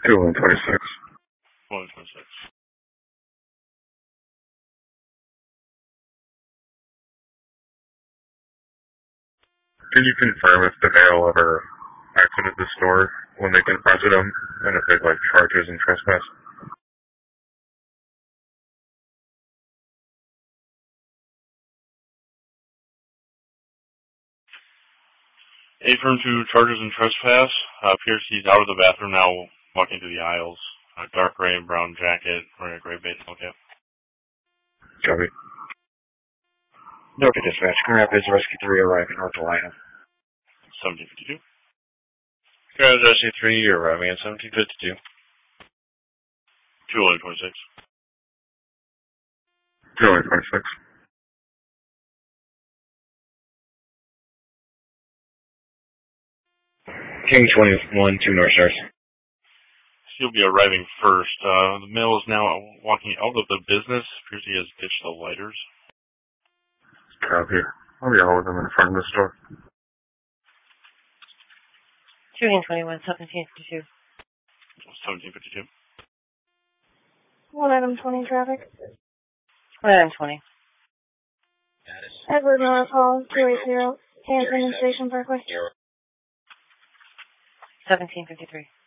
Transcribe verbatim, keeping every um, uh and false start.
two one twenty-six. one twenty-six. Can you confirm if the male ever exited the store when they confronted him, and if they'd like charges and trespass? Affirm to charges and trespass. Uh, appears he's out of the bathroom now, walking through the aisles. Uh, dark gray and brown jacket, wearing a gray baseball cap. Copy. Noted, dispatch. Grand Rapids Rescue three arriving North Carolina. seventeen fifty-two. Grand Rapids Rescue three arriving at seventeen fifty-two. two eleven twenty-six. two eleven twenty-six. King twenty-one, two North Stars. He'll be arriving first. Uh, the male is now walking out of the business. Appears he has ditched the lighters. Copy. I'll be out with him in front of the store. two twenty-one, seventeen fifty-two. seventeen fifty-two. one item twenty traffic. one item twenty. Edward Miller Paul, two eighty, Hampton Station Parkway. seventeen fifty-three.